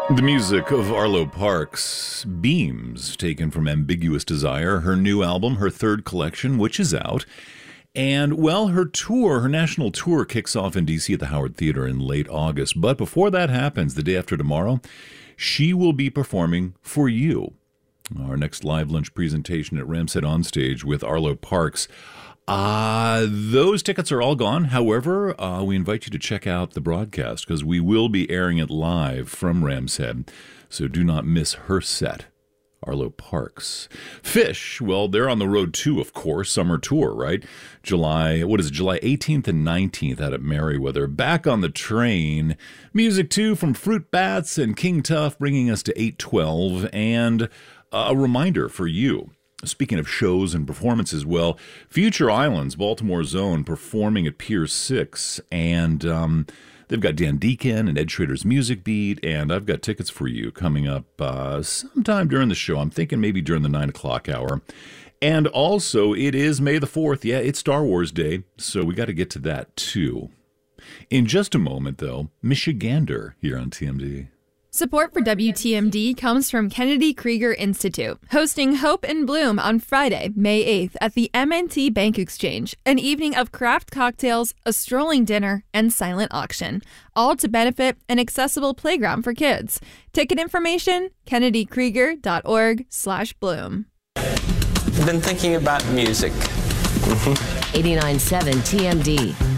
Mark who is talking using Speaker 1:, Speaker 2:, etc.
Speaker 1: The music of Arlo Parks, Beams, taken from Ambiguous Desire, her new album, her third collection, which is out. And, well, her national tour kicks off in D.C. at the Howard Theater in late August. But before that happens, the day after tomorrow, she will be performing for you. Our next live lunch presentation at Ramshead Onstage with Arlo Parks. Those tickets are all gone. However, we invite you to check out the broadcast because we will be airing it live from Ramshead. So do not miss her set. Arlo Parks. Fish, well, they're on the road too, of course. Summer tour, right? July 18th and 19th out at Merriweather. Back on the train. Music too from Fruit Bats and King Tuff bringing us to 8:12. And a reminder for you. Speaking of shows and performances, well, Future Islands, Baltimore's own, performing at Pier 6, and they've got Dan Deacon and Ed Schrader's Music Beat, and I've got tickets for you coming up sometime during the show. I'm thinking maybe during the 9 o'clock hour. And also, it is May the 4th. Yeah, it's Star Wars Day, so we got to get to that, too. In just a moment, though, Michigander here on TMD.
Speaker 2: Support for WTMD comes from Kennedy Krieger Institute, hosting Hope and Bloom on Friday, May 8th at the M&T Bank Exchange, an evening of craft cocktails, a strolling dinner, and silent auction, all to benefit an accessible playground for kids. Ticket information, kennedykrieger.org/bloom.
Speaker 3: I've been thinking about music.
Speaker 4: 89.7 TMD.